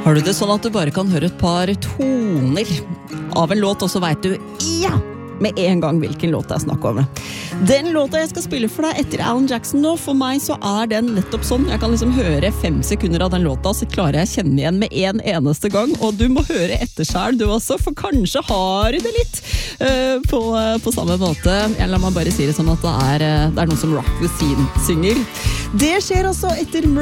Har du det sånn at du bare kan høre et par toner av en låt, og så vet du, ja, med en gang hvilken låt jeg snakker om. Den låta jeg skal spille for deg etter Alan Jackson nå, for meg så den nettopp sånn. Jeg kan liksom høre 5 sekunder av den låta, så klarer jeg å kjenne igjen med en eneste gang, og du må høre etter selv du også, for kanskje har du det litt på samme måte. Jeg la meg bare si det sånn at det er noen som Rock the Scene synger. Det skjer altså etter